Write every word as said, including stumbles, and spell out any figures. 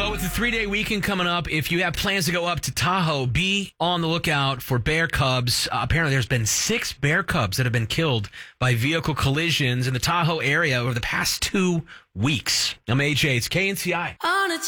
So with the three-day weekend coming up, if you have plans to go up to Tahoe, be on the lookout for bear cubs. Uh, apparently, there's been six bear cubs that have been killed by vehicle collisions in the Tahoe area over the past two weeks. I'm A J. It's K N C I. On a